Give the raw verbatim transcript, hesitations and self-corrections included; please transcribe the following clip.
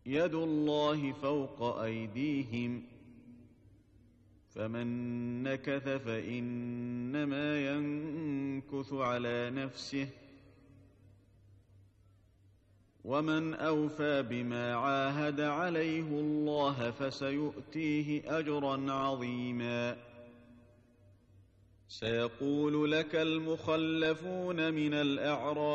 يد الله فوق أيديهم فمن نكث فإنما ينكث على نفسه ومن أوفى بما عاهد عليه الله فسيؤتيه أجرا عظيما سيقول لك المخلفون من الأعراب